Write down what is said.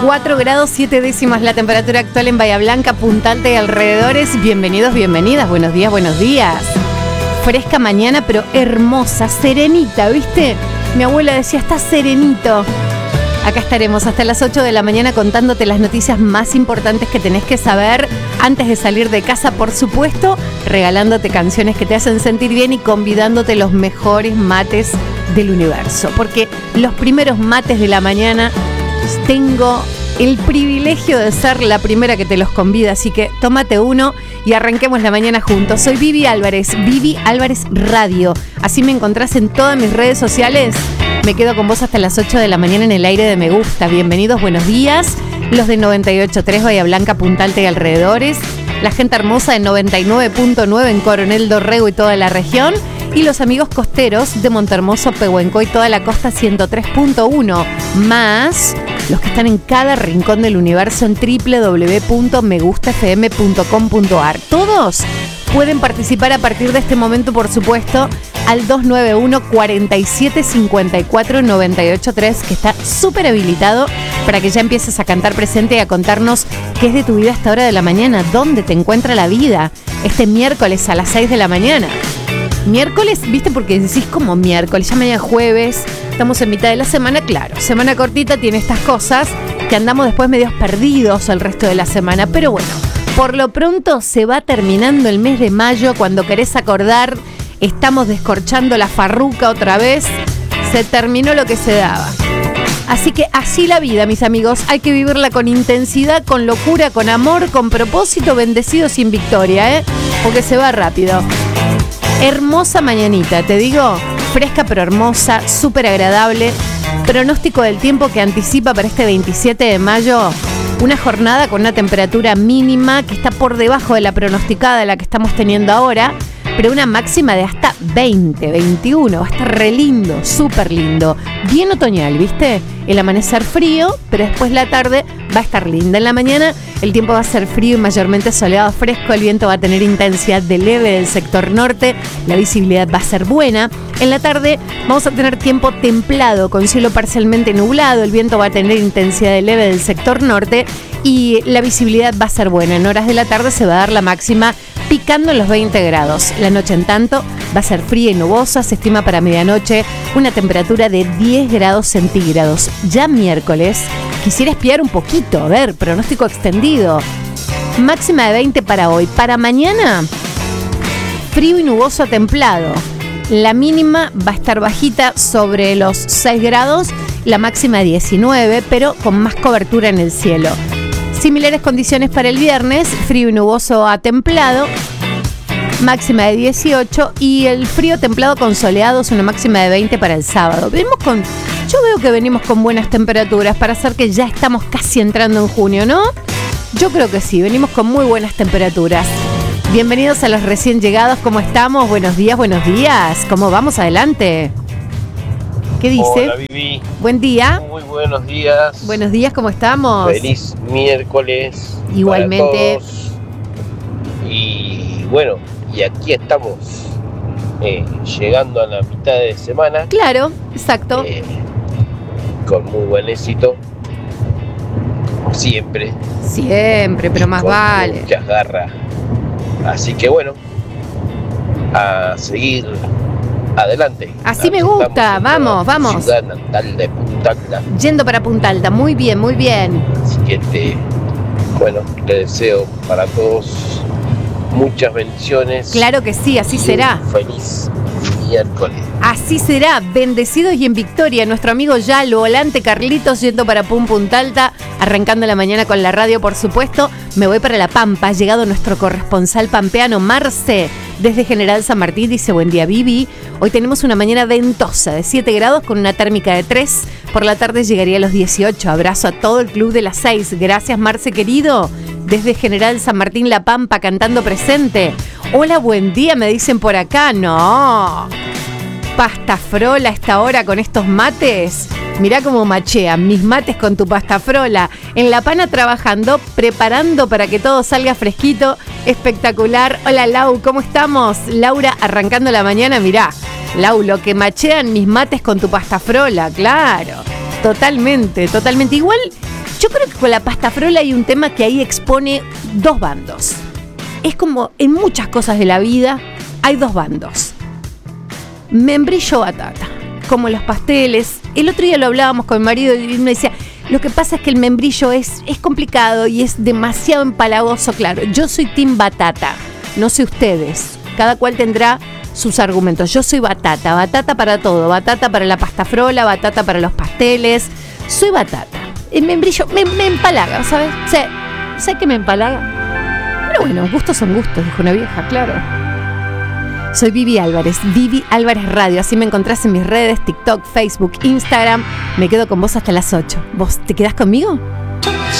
4 grados 7 décimas la temperatura actual en Bahía Blanca, Punta Alta y alrededores. Bienvenidos, bienvenidas, buenos días, buenos días. Fresca mañana, pero hermosa, serenita, ¿viste? Mi abuela decía, está serenito. Acá estaremos hasta las 8 de la mañana contándote las noticias más importantes que tenés que saber antes de salir de casa, por supuesto, regalándote canciones que te hacen sentir bien y convidándote los mejores mates del universo. Porque los primeros mates de la mañana tengo el privilegio de ser la primera que te los convida, así que tómate uno y arranquemos la mañana juntos. Soy Vivi Álvarez Radio. Así me encontrás en todas mis redes sociales. Me quedo con vos hasta las 8 de la mañana en el aire de Me Gusta. Bienvenidos, buenos días. Los de 98.3 Bahía Blanca, Punta Alta y alrededores. La gente hermosa de 99.9 en Coronel Dorrego y toda la región. Y los amigos costeros de Montehermoso, Pehuenco y toda la costa 103.1. Más los que están en cada rincón del universo en www.megustafm.com.ar. Todos pueden participar a partir de este momento, por supuesto, al 291-4754-983, que está súper habilitado para que ya empieces a cantar presente y a contarnos qué es de tu vida a esta hora de la mañana, dónde te encuentra la vida este miércoles a las 6 de la mañana. Miércoles, ¿viste? Porque decís como miércoles, ya mañana jueves, estamos en mitad de la semana, claro. Semana cortita tiene estas cosas que andamos después medios perdidos el resto de la semana. Pero bueno, por lo pronto se va terminando el mes de mayo. Cuando querés acordar, estamos descorchando la farruca otra vez. Se terminó lo que se daba. Así que así la vida, mis amigos. Hay que vivirla con intensidad, con locura, con amor, con propósito, bendecido sin victoria, ¿eh? Porque se va rápido. Hermosa mañanita, te digo, fresca pero hermosa, súper agradable. Pronóstico del tiempo que anticipa para este 27 de mayo una jornada con una temperatura mínima que está por debajo de la pronosticada de la que estamos teniendo ahora, pero una máxima de hasta 20, 21, va a estar re lindo, súper lindo. Bien otoñal, ¿viste? El amanecer frío, pero después la tarde va a estar linda. En la mañana el tiempo va a ser frío y mayormente soleado, fresco. El viento va a tener intensidad de leve del sector norte. La visibilidad va a ser buena. En la tarde vamos a tener tiempo templado con cielo parcialmente nublado. El viento va a tener intensidad de leve del sector norte y la visibilidad va a ser buena. En horas de la tarde se va a dar la máxima picando en los 20 grados. La noche, en tanto, va a ser fría y nubosa. Se estima para medianoche una temperatura de 10 grados centígrados. Ya miércoles, quisiera espiar un poquito, a ver, pronóstico extendido. Máxima de 20 para hoy. Para mañana, frío y nuboso a templado. La mínima va a estar bajita sobre los 6 grados, la máxima 19, pero con más cobertura en el cielo. Similares condiciones para el viernes, frío y nuboso a templado, máxima de 18, y el frío templado con soleados, una máxima de 20 para el sábado. Yo veo que venimos con buenas temperaturas para hacer que ya estamos casi entrando en junio, ¿no? Yo creo que sí, venimos con muy buenas temperaturas. Bienvenidos a los recién llegados, ¿cómo estamos? Buenos días, ¿cómo vamos? Adelante. ¿Qué dice? Hola, Vivi. Buen día. Muy buenos días. Buenos días, ¿cómo estamos? Feliz miércoles. Igualmente. Para todos. Y bueno, y aquí estamos llegando a la mitad de semana. Claro, exacto. Con muy buen éxito. Como siempre. Siempre, pero más vale. Muchas garras. Así que bueno, a seguir adelante. Así me gusta, vamos. Ciudad natal de Punta Alta. Yendo para Punta Alta, muy bien, muy bien. Así que te deseo para todos muchas bendiciones. Claro que sí, así será. Feliz miércoles. Así será, bendecidos y en victoria. Nuestro amigo Yalo, volante Carlitos, yendo para Punta Alta, arrancando la mañana con la radio, por supuesto. Me voy para La Pampa, ha llegado nuestro corresponsal pampeano, Marce, desde General San Martín, dice, buen día, Vivi. Hoy tenemos una mañana ventosa de 7 grados con una térmica de 3. Por la tarde llegaría a los 18. Abrazo a todo el club de las 6. Gracias, Marce, querido. Desde General San Martín, La Pampa, cantando presente. Hola, buen día, me dicen por acá. No. Pasta frola a esta hora con estos mates. Mirá cómo machean mis mates con tu pasta frola. En La Pana trabajando, preparando para que todo salga fresquito. Espectacular. Hola, Lau, ¿cómo estamos? Laura, arrancando la mañana, mirá. Lau, lo que machean mis mates con tu pasta frola, claro. Totalmente. Igual, Yo creo que con la pasta frola hay un tema que ahí expone dos bandos. Es como en muchas cosas de la vida hay dos bandos. Membrillo batata, como los pasteles. El otro día lo hablábamos con mi marido y me decía, lo que pasa es que el membrillo es complicado y es demasiado empalagoso, claro. Yo soy team batata, no sé ustedes. Cada cual tendrá sus argumentos. Yo soy batata, batata para todo. Batata para la pasta frola, batata para los pasteles. Soy batata. El membrillo me empalaga, ¿sabes? Sé que me empalaga. Pero bueno, gustos son gustos, dijo una vieja, claro. Soy Vivi Álvarez, Vivi Álvarez Radio. Así me encontrás en mis redes, TikTok, Facebook, Instagram. Me quedo con vos hasta las 8. ¿Vos te quedás conmigo?